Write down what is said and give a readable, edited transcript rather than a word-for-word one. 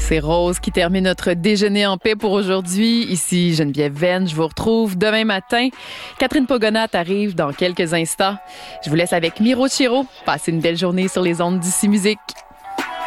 C'est Rose qui termine notre déjeuner en paix pour aujourd'hui. Ici Geneviève Venn, je vous retrouve demain matin. Catherine Pogonat arrive dans quelques instants. Je vous laisse avec Miro Chiro. Passez une belle journée sur les ondes d'Ici Musique.